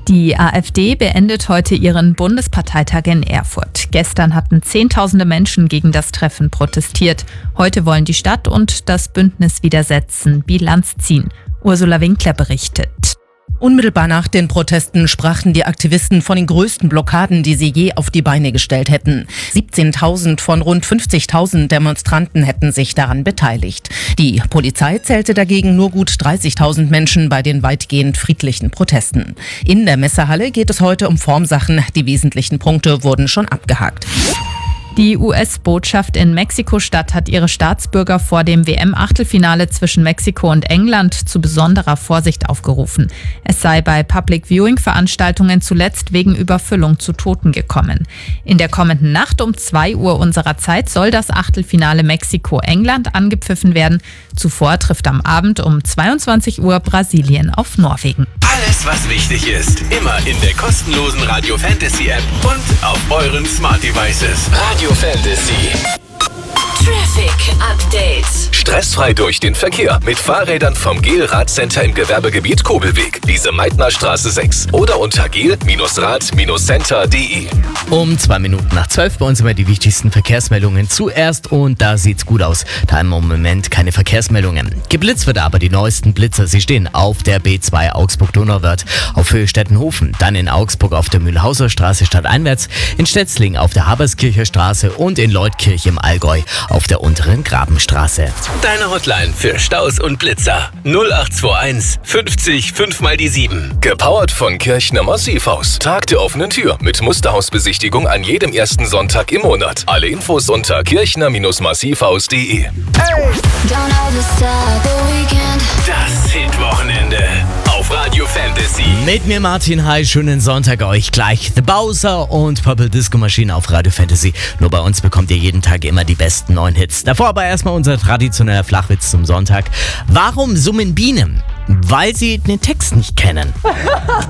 Die AfD beendet heute ihren Bundesparteitag in Erfurt. Gestern hatten Zehntausende Menschen gegen das Treffen protestiert. Heute wollen die Stadt und das Bündnis Widersetzen Bilanz ziehen. Ursula Winkler berichtet. Unmittelbar nach den Protesten sprachen die Aktivisten von den größten Blockaden, die sie je auf die Beine gestellt hätten. 17.000 von rund 50.000 Demonstranten hätten sich daran beteiligt. Die Polizei zählte dagegen nur gut 30.000 Menschen bei den weitgehend friedlichen Protesten. In der Messehalle geht es heute um Formsachen. Die wesentlichen Punkte wurden schon abgehakt. Die US-Botschaft in Mexiko-Stadt hat ihre Staatsbürger vor dem WM-Achtelfinale zwischen Mexiko und England zu besonderer Vorsicht aufgerufen. Es sei bei Public-Viewing-Veranstaltungen zuletzt wegen Überfüllung zu Toten gekommen. In der kommenden Nacht um 2 Uhr unserer Zeit soll das Achtelfinale Mexiko-England angepfiffen werden. Zuvor trifft am Abend um 22 Uhr Brasilien auf Norwegen. Alles, was wichtig ist, immer in der kostenlosen Radio Fantasy App und auf euren Smart Devices. Radio Fantasy. Traffic Update. Stressfrei durch den Verkehr mit Fahrrädern vom GEL-Radcenter im Gewerbegebiet Kobelweg, Lise Meitner Straße 6 oder unter gel-rad-center.de. Um 2 Minuten nach 12 bei uns immer die wichtigsten Verkehrsmeldungen zuerst und da sieht's gut aus. Da haben wir im Moment keine Verkehrsmeldungen. Geblitzt wird aber die neuesten Blitzer. Sie stehen auf der B2 Augsburg-Donauwörth auf Höhe Stettenhofen, dann in Augsburg auf der Mühlhauser Straße stadteinwärts, in Stetzling auf der Haberskircher Straße und in Leutkirch im Allgäu auf der unteren Grabenstraße. Deine Hotline für Staus und Blitzer 0821 50 5 mal die 7. Gepowert von Kirchner Massivhaus. Tag der offenen Tür mit Musterhausbesichtigung an jedem ersten Sonntag im Monat. Alle Infos unter kirchner-massivhaus.de. Das Hitwochenende auf Radio Fantasy. Mit mir Martin, hi, schönen Sonntag euch gleich. The Bowser und Purple Disco Machine auf Radio Fantasy. Nur bei uns bekommt ihr jeden Tag immer die besten neuen Hits. Davor aber erstmal unser traditioneller Flachwitz zum Sonntag. Warum summen Bienen? Weil sie den Text nicht kennen.